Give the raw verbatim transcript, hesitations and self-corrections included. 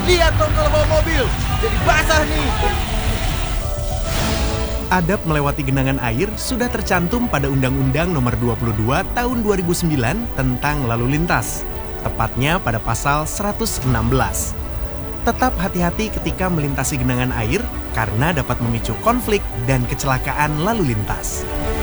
Lihat dong kalau bawa mobil, jadi basah nih. Adab melewati genangan air sudah tercantum pada Undang-Undang Nomor dua puluh dua Tahun dua ribu sembilan tentang lalu lintas, tepatnya pada pasal seratus enam belas. Tetap hati-hati ketika melintasi genangan air karena dapat memicu konflik dan kecelakaan lalu lintas.